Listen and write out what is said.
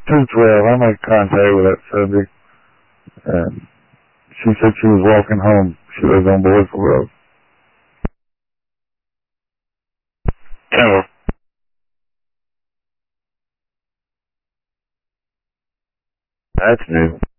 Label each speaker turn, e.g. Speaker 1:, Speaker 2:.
Speaker 1: 212. I made contact with that subject. And she said she was walking home. She lives on Boyceville Road. That's new.